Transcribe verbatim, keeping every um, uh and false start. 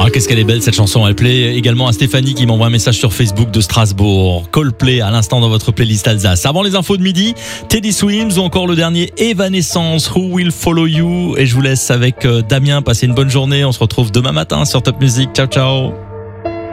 Ah, qu'est-ce qu'elle est belle cette chanson. Elle plaît également à Stéphanie qui m'envoie un message sur Facebook de Strasbourg. Coldplay à l'instant dans votre playlist Alsace. Avant les infos de midi, Teddy Swims ou encore le dernier Evanescence, Who Will Follow You. Et je vous laisse avec Damien. Passez une bonne journée. On se retrouve demain matin sur Top Music. Ciao, ciao.